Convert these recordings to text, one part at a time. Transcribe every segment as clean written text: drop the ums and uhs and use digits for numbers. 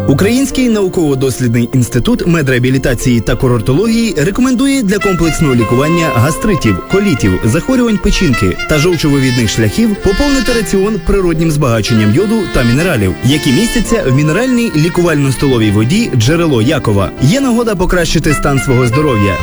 Український науково-дослідний інститут медреабілітації та курортології рекомендує для комплексного лікування гастритів, колітів, захворювань печінки та жовчовивідних шляхів поповнити раціон природнім збагаченням йоду та мінералів, які містяться в мінеральній лікувально-столовій воді «Джерело Якова». Є нагода покращити стан свого здоров'я.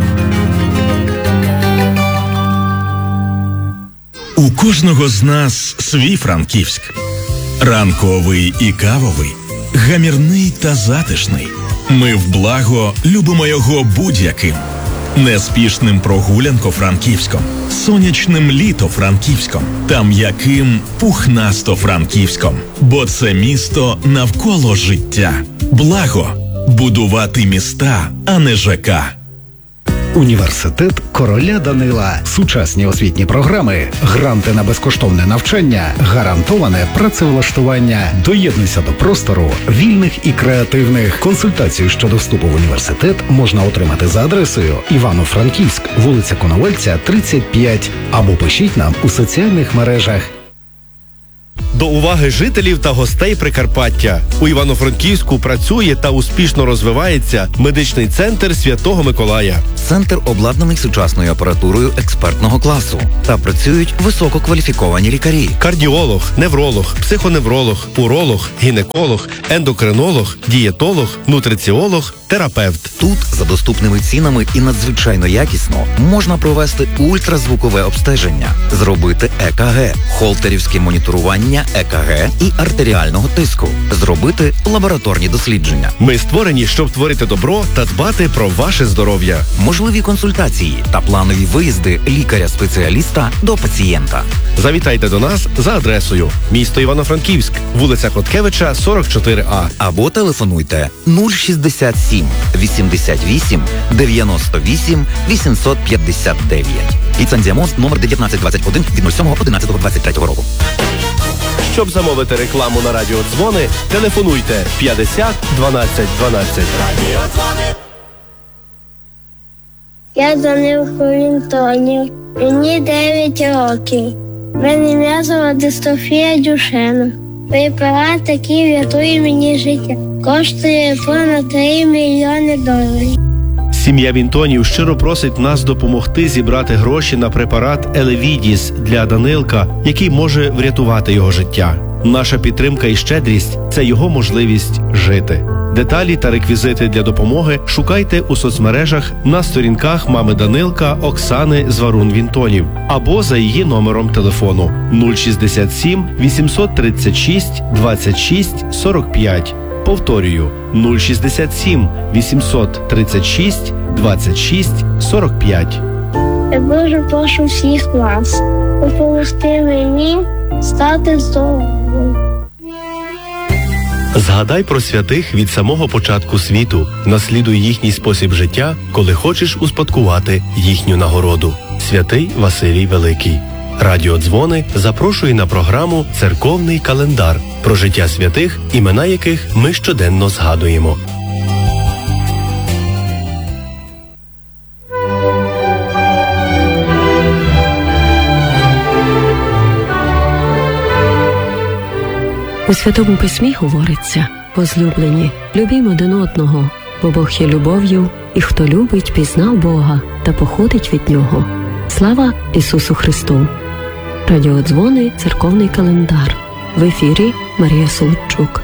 У кожного з нас свій Франківськ. Ранковий і кавовий, гамірний та затишний. Ми в благо любимо його будь-яким. Неспішним прогулянко-франківськом, сонячним літо-франківськом та м'яким пухнасто-франківськом. Бо це місто навколо життя. Благо. Будувати міста, а не ЖК. Університет короля Данила. Сучасні освітні програми, гранти на безкоштовне навчання, гарантоване працевлаштування. Доєднуйся до простору вільних і креативних. Консультацію щодо вступу в університет можна отримати за адресою Івано-Франківськ, вулиця Коновальця, 35. Або пишіть нам у соціальних мережах. До уваги жителів та гостей Прикарпаття. У Івано-Франківську працює та успішно розвивається медичний центр Святого Миколая. Центр обладнаний сучасною апаратурою експертного класу та працюють висококваліфіковані лікарі. Кардіолог, невролог, психоневролог, уролог, гінеколог, ендокринолог, дієтолог, нутриціолог, терапевт. Тут за доступними цінами і надзвичайно якісно можна провести ультразвукове обстеження, зробити ЕКГ, холтерівське моніторування ЕКГ і артеріального тиску, зробити лабораторні дослідження. Ми створені, щоб творити добро та дбати про ваше здоров'я. Можливі консультації та планові виїзди лікаря-спеціаліста до пацієнта. Завітайте до нас за адресою: місто Івано-Франківськ, вулиця Коткевича, 44А. Або телефонуйте 067 88 98 859. Ліцензія МОЗ номер 1921 від 07.11.23 року. Щоб замовити рекламу на Радіо Дзвони, телефонуйте 50 12 12. Радіо Дзвони. Я Данилко Вінтонів. Мені 9 років. Мене ім'я звати Дистрофія Дюшена. Препарат, який рятує мені життя, коштує понад $3 мільйони. Сім'я Вінтонів щиро просить нас допомогти зібрати гроші на препарат Елевідіс для Данилка, який може врятувати його життя. Наша підтримка і щедрість – це його можливість жити. Деталі та реквізити для допомоги шукайте у соцмережах на сторінках мами Данилка Оксани Зварун-Вінтонів або за її номером телефону 067 836 26 45. Повторюю, 067 836 26 45. Я дуже прошу всіх вас допомогти мені стати здоровим. Згадай про святих від самого початку світу. Наслідуй їхній спосіб життя, коли хочеш успадкувати їхню нагороду. Святий Василій Великий. Радіо Дзвони запрошує на програму «Церковний календар» про життя святих, імена яких ми щоденно згадуємо. У Святому Письмі говориться: «Возлюблені, любімо один одного, бо Бог є любов'ю, і хто любить, пізнав Бога та походить від Нього. Слава Ісусу Христу!» Радіо Дзвони, церковний календар. В ефірі Марія Солодчук.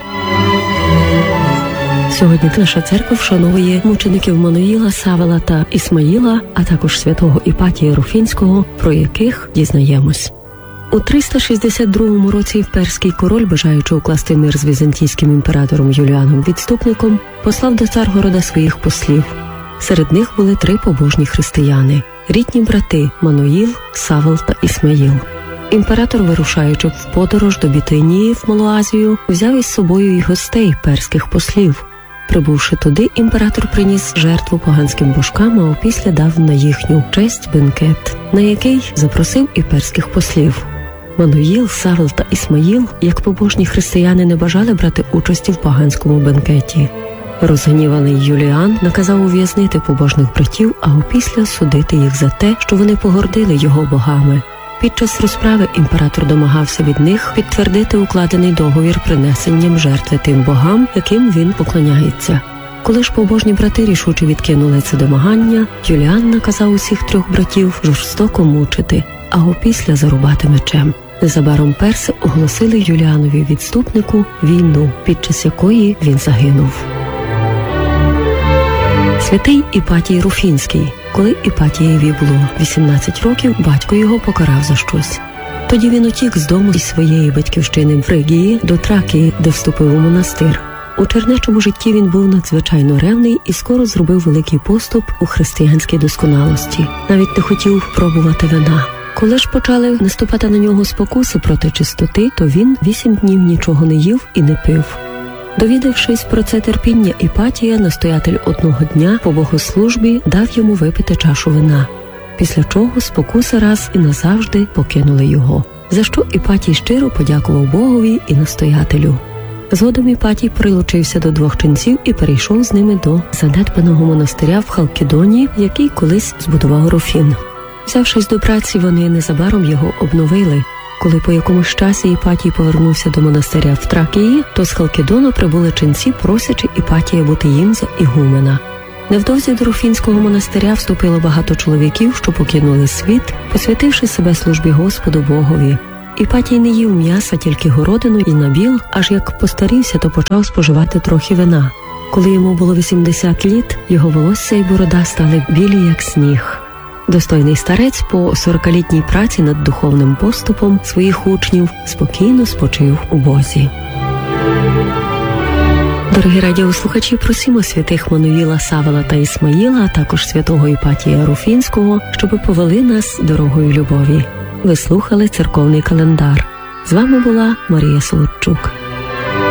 Сьогодні наша церква вшановує мучеників Мануїла, Савела та Ісмаїла, а також святого Іпатія Руфінського, про яких дізнаємось. У 362 році перський король, бажаючи укласти мир з візантійським імператором Юліаном Відступником, послав до Царгорода своїх послів. Серед них були 3 побожні християни – рідні брати Мануїл, Савел та Ісмаїл. Імператор, вирушаючи в подорож до Бітинії в Малу Азію, взяв із собою й гостей перських послів. Прибувши туди, імператор приніс жертву поганським божкам, а опісля дав на їхню честь бенкет, на який запросив і перських послів. Мануїл, Савел та Ісмаїл, як побожні християни, не бажали брати участі в поганському бенкеті. Розгніваний Юліан наказав ув'язнити побожних братів, а опісля судити їх за те, що вони погордили його богами. Під час розправи імператор домагався від них підтвердити укладений договір принесенням жертви тим богам, яким він поклоняється. Коли ж побожні брати рішуче відкинули це домагання, Юліан наказав усіх 3 братів жорстоко мучити, а опісля зарубати мечем. Незабаром перси оголосили Юліанові відступнику війну, під час якої він загинув. Святий Іпатій Руфінський. Коли Іпатієві було 18 років, батько його покарав за щось. Тоді він утік з дому із своєї батьківщини в Фригії до Тракії, де вступив у монастир. У чернечому житті він був надзвичайно ревний і скоро зробив великий поступ у християнській досконалості. Навіть не хотів пробувати вина. Коли ж почали наступати на нього спокуси проти чистоти, то він 8 днів нічого не їв і не пив. Довідавшись про це терпіння Іпатія, настоятель одного дня по богослужбі дав йому випити чашу вина, після чого спокуси раз і назавжди покинули його, за що Іпатій щиро подякував Богові і настоятелю. Згодом Іпатій прилучився до 2 ченців і перейшов з ними до занедбаного монастиря в Халкідоні, який колись збудував Руфін. Взявшись до праці, вони незабаром його обновили. Коли по якомусь часі Іпатій повернувся до монастиря в Тракії, то з Халкідону прибули ченці, просячи Іпатія бути їм за ігумена. Невдовзі до Руфінського монастиря вступило багато чоловіків, що покинули світ, посвятивши себе службі Господу Богові. Іпатій не їв м'яса, тільки городину і набіл, аж як постарівся, то почав споживати трохи вина. Коли йому було 80 літ, його волосся і борода стали білі, як сніг. Достойний старець по 40-літній праці над духовним поступом своїх учнів спокійно спочив у Бозі. Дорогі радіослухачі, просимо святих Мануїла, Савела та Ісмаїла, а також святого Іпатія Руфінського, щоб повели нас дорогою любові. Ви слухали церковний календар. З вами була Марія Солодчук.